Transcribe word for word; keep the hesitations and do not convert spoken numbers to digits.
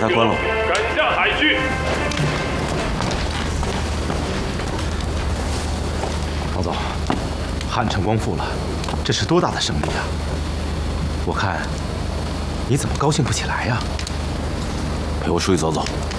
下关喽。 赶下海去。 唐总，汉城光复了，这是多大的胜利啊！我看你怎么高兴不起来呀？ 陪我出去走走。